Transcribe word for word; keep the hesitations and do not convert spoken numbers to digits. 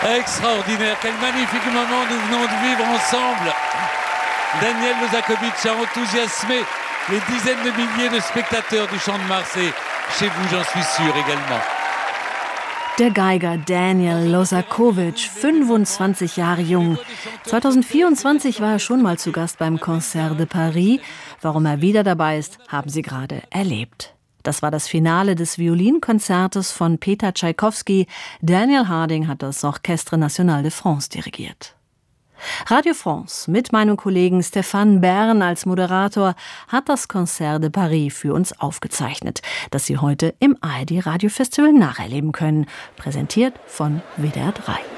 Extraordinaire, quel magnifique moment nous venons de vivre ensemble. Daniel Losakovitch a enthousiasmé les dizaines de milliers de spectateurs du Chant de Mars et chez vous, j'en suis sûr également. Der Geiger Daniel Losakovitch, fünfundzwanzig Jahre jung. zweitausendvierundzwanzig war er schon mal zu Gast beim Concert de Paris. Warum er wieder dabei ist, haben Sie gerade erlebt. Das war das Finale des Violinkonzertes von Peter Tschaikowski. Daniel Harding hat das Orchestre National de France dirigiert. Radio France mit meinem Kollegen Stéphane Bern als Moderator hat das Concert de Paris für uns aufgezeichnet, das Sie heute im A R D Radiofestival nacherleben können. Präsentiert von W D R drei.